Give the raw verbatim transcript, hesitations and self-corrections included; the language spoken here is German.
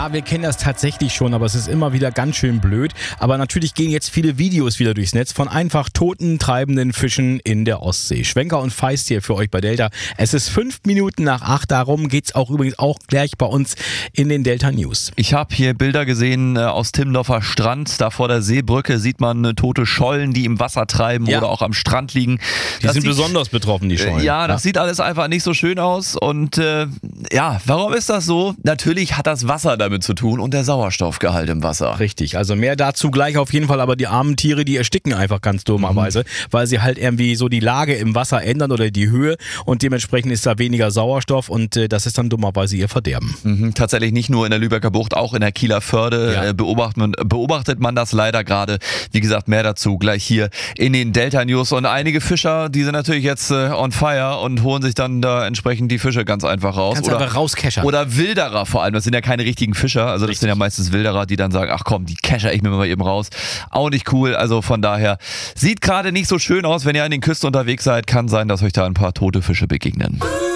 Ja, wir kennen das tatsächlich schon, aber es ist immer wieder ganz schön blöd. Aber natürlich gehen jetzt viele Videos wieder durchs Netz von einfach toten, treibenden Fischen in der Ostsee. Schwenker und Feist hier für euch bei Delta. Es ist fünf Minuten nach acht, darum geht's auch übrigens auch gleich bei uns in den Delta News. Ich habe hier Bilder gesehen äh, aus Timmendorfer Strand. Da vor der Seebrücke sieht man äh, tote Schollen, die im Wasser treiben Ja. oder auch am Strand liegen. Die Das sind sieht, besonders betroffen, die Schollen. äh, ja, das sieht alles einfach nicht so schön aus. Und äh, ja, warum ist das so? Natürlich hat das Wasser damit zu tun und der Sauerstoffgehalt im Wasser. Richtig, also mehr dazu gleich auf jeden Fall, aber die armen Tiere, die ersticken einfach ganz dummerweise, mhm. weil sie halt irgendwie so die Lage im Wasser ändern oder die Höhe und dementsprechend ist da weniger Sauerstoff und äh, das ist dann dummerweise ihr Verderben. Mhm, tatsächlich nicht nur in der Lübecker Bucht, auch in der Kieler Förde ja. äh, beobachtet, man, beobachtet man das leider gerade. Wie gesagt, mehr dazu gleich hier in den Delta News und einige Fischer, die sind natürlich jetzt äh, on fire und holen sich dann da entsprechend die Fische ganz einfach raus. Kannst oder, einfach rauskeschern. Oder Wilderer vor allem, das sind ja keine richtigen Fischer, also das Richtig. sind ja meistens Wilderer, die dann sagen, ach komm, die kescher ich mir mal eben raus. Auch nicht cool, also von daher sieht gerade nicht so schön aus, wenn ihr an den Küsten unterwegs seid, kann sein, dass euch da ein paar tote Fische begegnen.